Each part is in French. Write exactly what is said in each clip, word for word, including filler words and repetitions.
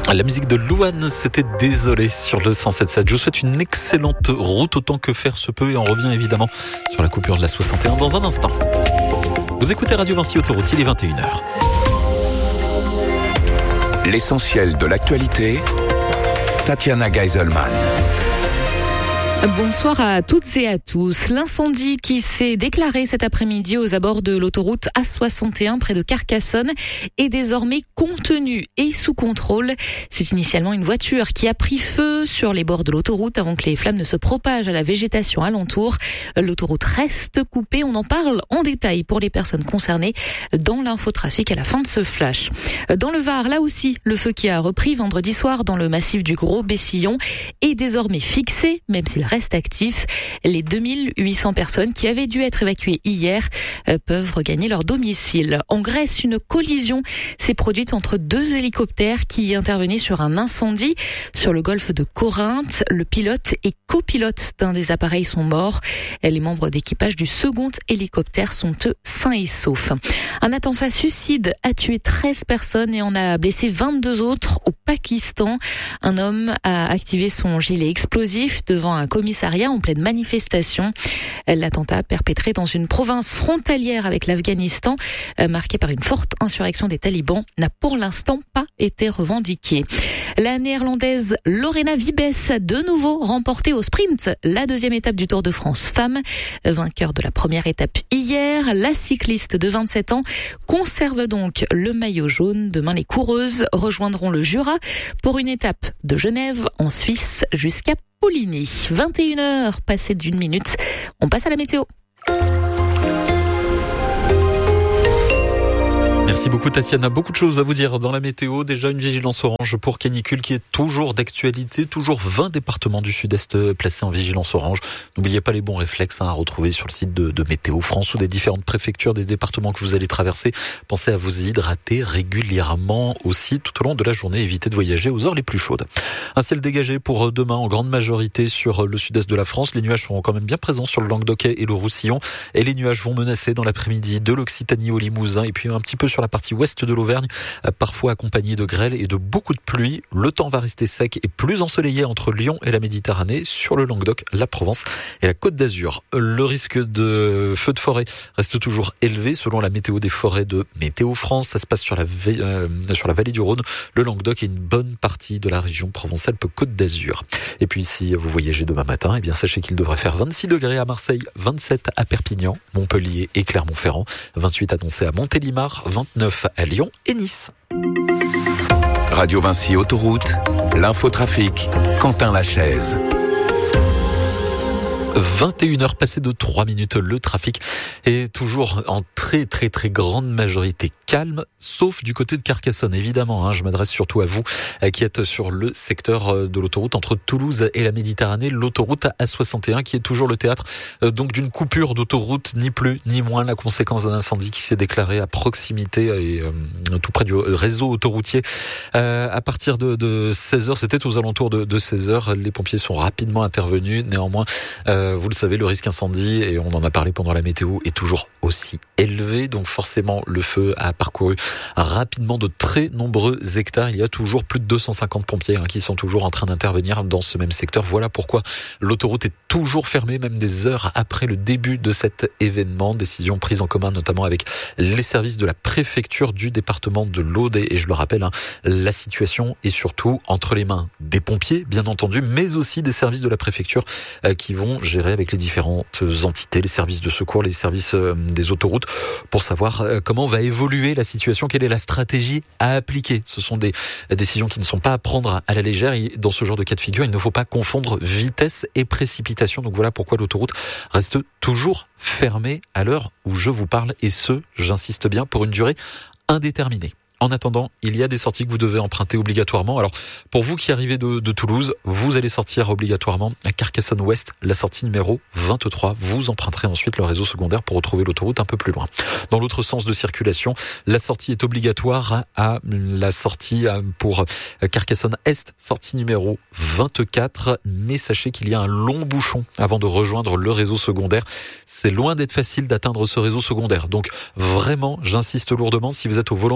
La musique de Louane, c'était Désolé sur le cent sept sept. Je vous souhaite une excellente route autant que faire se peut et on revient évidemment sur la coupure de la soixante et un dans un instant. Vous écoutez Radio Vinci Autoroute, il est vingt et une heures. L'essentiel de l'actualité, Tatiana Geiselman. Bonsoir à toutes et à tous. L'incendie qui s'est déclaré cet après-midi aux abords de l'autoroute A soixante et un près de Carcassonne est désormais contenu et sous contrôle. C'est initialement une voiture qui a pris feu sur les bords de l'autoroute avant que les flammes ne se propagent à la végétation alentour. L'autoroute reste coupée. On en parle en détail pour les personnes concernées dans l'infotrafic à la fin de ce flash. Dans le Var, là aussi, le feu qui a repris vendredi soir dans le massif du Gros Bessillon est désormais fixé, même s'il reste actif. Les deux mille huit cents personnes qui avaient dû être évacuées hier euh, peuvent regagner leur domicile. En Grèce, une collision s'est produite entre deux hélicoptères qui intervenaient sur un incendie sur le golfe de Corinthe. Le pilote et copilote d'un des appareils sont morts. Les membres d'équipage du second hélicoptère sont eux sains et saufs. Un attentat suicide a tué treize personnes et en a blessé vingt-deux autres au Pakistan. Un homme a activé son gilet explosif devant un commissariat en pleine manifestation. L'attentat perpétré dans une province frontalière avec l'Afghanistan, marquée par une forte insurrection des talibans, n'a pour l'instant pas été revendiqué. La néerlandaise Lorena Wiebes a de nouveau remporté au sprint la deuxième étape du Tour de France femmes. Vainqueur de la première étape hier, la cycliste de vingt-sept ans conserve donc le maillot jaune. Demain, les coureuses rejoindront le Jura pour une étape de Genève en Suisse jusqu'à Poligny. vingt et une heures passées d'une minute. On passe à la météo. Merci beaucoup Tatiana, beaucoup de choses à vous dire dans la météo. Déjà une vigilance orange pour canicule qui est toujours d'actualité, toujours vingt départements du sud-est placés en vigilance orange. N'oubliez pas les bons réflexes hein, à retrouver sur le site de, de Météo France ou des différentes préfectures des départements que vous allez traverser. Pensez à vous hydrater régulièrement aussi tout au long de la journée, évitez de voyager aux heures les plus chaudes. Un ciel dégagé pour demain en grande majorité sur le sud-est de la France. Les nuages seront quand même bien présents sur le Languedoc et le Roussillon et les nuages vont menacer dans l'après-midi de l'Occitanie au Limousin et puis un petit peu sur la partie ouest de l'Auvergne, parfois accompagné de grêle et de beaucoup de pluie. Le temps va rester sec et plus ensoleillé entre Lyon et la Méditerranée, sur le Languedoc, la Provence et la Côte d'Azur. Le risque de feu de forêt reste toujours élevé selon la météo des forêts de Météo France. Ça se passe sur la, euh, sur la vallée du Rhône, le Languedoc et une bonne partie de la région Provence-Alpes-Côte d'Azur. Et puis si vous voyagez demain matin, eh bien sachez qu'il devrait faire vingt-six degrés à Marseille, vingt-sept à Perpignan, Montpellier et Clermont-Ferrand, vingt-huit annoncés à Montélimar, vingt-neuf à Lyon et Nice. Radio Vinci Autoroute, l'infotrafic, Quentin Lachaise. vingt et une heures passées de trois minutes, le trafic est toujours en très très très grande majorité calme, sauf du côté de Carcassonne évidemment. Hein, je m'adresse surtout à vous qui êtes sur le secteur de l'autoroute entre Toulouse et la Méditerranée, l'autoroute A soixante et un qui est toujours le théâtre donc d'une coupure d'autoroute, ni plus ni moins, la conséquence d'un incendie qui s'est déclaré à proximité et euh, tout près du réseau autoroutier euh, à partir de, de seize heures, c'était aux alentours de, de seize heures. Les pompiers sont rapidement intervenus, néanmoins euh, vous le savez, le risque incendie, et on en a parlé pendant la météo, est toujours aussi élevé. Donc forcément, le feu a parcouru rapidement de très nombreux hectares. Il y a toujours plus de deux cent cinquante pompiers hein, qui sont toujours en train d'intervenir dans ce même secteur. Voilà pourquoi l'autoroute est toujours fermée, même des heures après le début de cet événement. Décision prise en commun notamment avec les services de la préfecture du département de l'Aude. Et je le rappelle, hein, la situation est surtout entre les mains des pompiers, bien entendu, mais aussi des services de la préfecture euh, qui vont gérer avec les différentes entités, les services de secours, les services des autoroutes, pour savoir comment va évoluer la situation, quelle est la stratégie à appliquer. Ce sont des décisions qui ne sont pas à prendre à la légère. Et dans ce genre de cas de figure, il ne faut pas confondre vitesse et précipitation. Donc voilà pourquoi l'autoroute reste toujours fermée à l'heure où je vous parle, et ce, j'insiste bien, pour une durée indéterminée. En attendant, il y a des sorties que vous devez emprunter obligatoirement. Alors, pour vous qui arrivez de, de Toulouse, vous allez sortir obligatoirement à Carcassonne Ouest, la sortie numéro vingt-trois. Vous emprunterez ensuite le réseau secondaire pour retrouver l'autoroute un peu plus loin. Dans l'autre sens de circulation, la sortie est obligatoire à la sortie pour Carcassonne Est, sortie numéro vingt-quatre. Mais sachez qu'il y a un long bouchon avant de rejoindre le réseau secondaire. C'est loin d'être facile d'atteindre ce réseau secondaire. Donc, vraiment, j'insiste lourdement, si vous êtes au volant d'une voiture,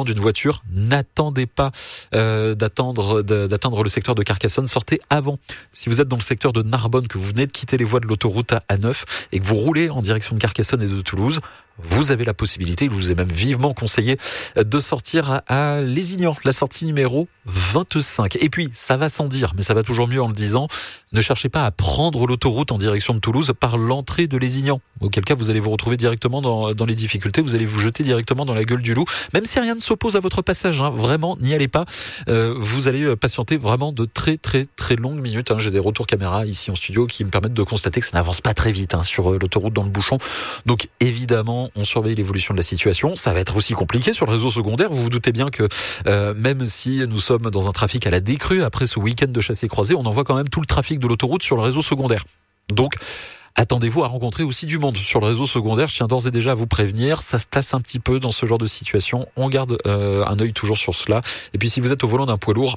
voiture, n'attendez pas euh, d'attendre de, d'atteindre le secteur de Carcassonne, sortez avant. Si vous êtes dans le secteur de Narbonne, que vous venez de quitter les voies de l'autoroute A neuf et que vous roulez en direction de Carcassonne et de Toulouse, vous avez la possibilité, il vous est même vivement conseillé de sortir à Lézignan, la sortie numéro vingt-cinq. Et puis, ça va sans dire, mais ça va toujours mieux en le disant, ne cherchez pas à prendre l'autoroute en direction de Toulouse par l'entrée de Lézignan. Auquel cas, vous allez vous retrouver directement dans, dans les difficultés, vous allez vous jeter directement dans la gueule du loup, même si rien ne s'oppose à votre passage, hein. Vraiment, n'y allez pas. Euh, vous allez patienter vraiment de très très très longues minutes, hein. J'ai des retours caméra ici en studio qui me permettent de constater que ça n'avance pas très vite, hein, sur l'autoroute dans le bouchon. Donc évidemment, on surveille l'évolution de la situation. Ça va être aussi compliqué sur le réseau secondaire. Vous vous doutez bien que euh, même si nous sommes dans un trafic à la décrue, après ce week-end de chassé-croisé, on envoie quand même tout le trafic de l'autoroute sur le réseau secondaire. Donc, attendez-vous à rencontrer aussi du monde sur le réseau secondaire. Je tiens d'ores et déjà à vous prévenir, ça se tasse un petit peu dans ce genre de situation. On garde euh, un œil toujours sur cela. Et puis si vous êtes au volant d'un poids lourd,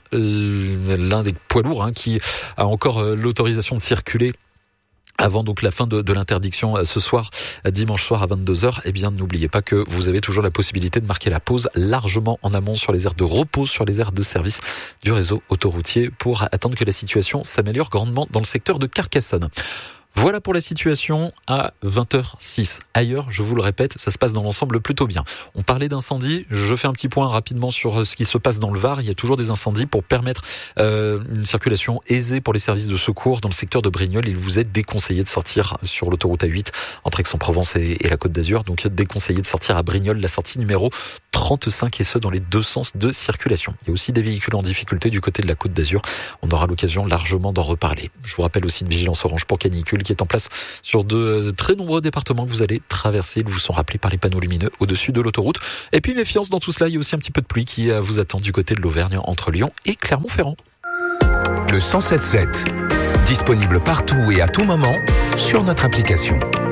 l'un des poids lourds hein, qui a encore euh, l'autorisation de circuler avant donc la fin de, de l'interdiction ce soir, dimanche soir à vingt-deux heures, eh bien n'oubliez pas que vous avez toujours la possibilité de marquer la pause largement en amont sur les aires de repos, sur les aires de service du réseau autoroutier pour attendre que la situation s'améliore grandement dans le secteur de Carcassonne. Voilà pour la situation à vingt heures six. Ailleurs, je vous le répète, ça se passe dans l'ensemble plutôt bien. On parlait d'incendie, je fais un petit point rapidement sur ce qui se passe dans le Var. Il y a toujours des incendies pour permettre euh, une circulation aisée pour les services de secours dans le secteur de Brignoles. Il vous est déconseillé de sortir sur l'autoroute A huit entre Aix-en-Provence et, et la Côte d'Azur. Donc déconseillé de sortir à Brignoles, la sortie numéro trente-cinq et ce dans les deux sens de circulation. Il y a aussi des véhicules en difficulté du côté de la Côte d'Azur. On aura l'occasion largement d'en reparler. Je vous rappelle aussi une vigilance orange pour canicule qui est en place sur de très nombreux départements que vous allez traverser. Ils vous sont rappelés par les panneaux lumineux au-dessus de l'autoroute. Et puis méfiance dans tout cela, il y a aussi un petit peu de pluie qui vous attend du côté de l'Auvergne entre Lyon et Clermont-Ferrand. Le cent sept sept, disponible partout et à tout moment sur notre application.